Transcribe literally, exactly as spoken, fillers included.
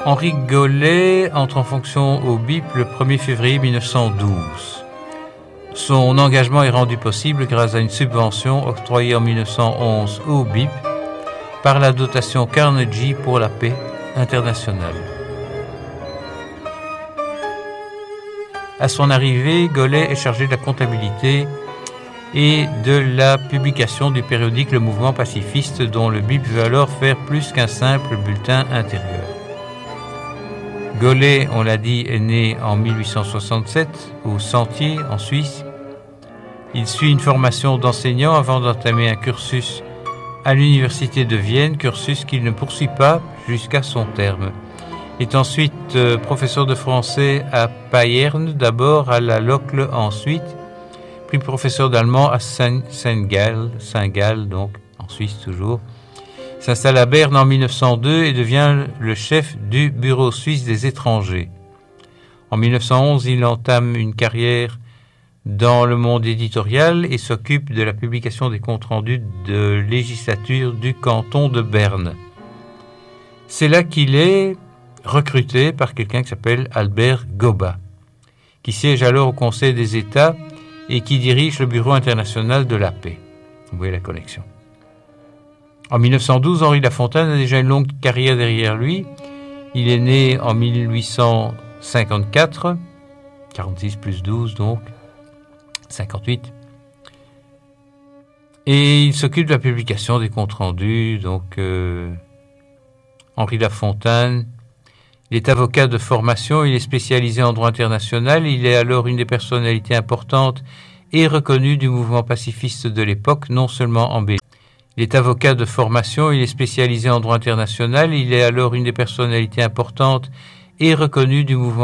Henri Gollet entre en fonction au B I P le premier février mille neuf cent douze. Son engagement est rendu possible grâce à une subvention octroyée en mille neuf cent onze au B I P par la dotation Carnegie pour la paix internationale. À son arrivée, Gollet est chargé de la comptabilité et de la publication du périodique Le Mouvement pacifiste, dont le B I P veut alors faire plus qu'un simple bulletin intérieur. Gollet, on l'a dit, est né en mille huit cent soixante-sept au Sentier, en Suisse. Il suit une formation d'enseignant avant d'entamer un cursus à l'université de Vienne, cursus qu'il ne poursuit pas jusqu'à son terme. Il est ensuite euh, professeur de français à Payerne, d'abord à la Locle ensuite, puis professeur d'allemand à Saint-Gall, Saint-Gall donc en Suisse toujours. Il s'installe à Berne en mille neuf cent deux et devient le chef du Bureau suisse des étrangers. En mille neuf cent onze, il entame une carrière dans le monde éditorial et s'occupe de la publication des comptes rendus de législature du canton de Berne. C'est là qu'il est recruté par quelqu'un qui s'appelle Albert Goba, qui siège alors au Conseil des États et qui dirige le Bureau international de la paix. Vous voyez la connexion. En mille neuf cent douze, Henri Lafontaine a déjà une longue carrière derrière lui. Il est né en mille huit cent cinquante-quatre, quarante-six plus douze donc, cinquante-huit. Et il s'occupe de la publication des comptes rendus. Donc, euh, Henri Lafontaine, il est avocat de formation, il est spécialisé en droit international. Il est alors une des personnalités importantes et reconnues du mouvement pacifiste de l'époque, non seulement en Belgique. Il est avocat de formation, il est spécialisé en droit international. Il est alors une des personnalités importantes et reconnues du mouvement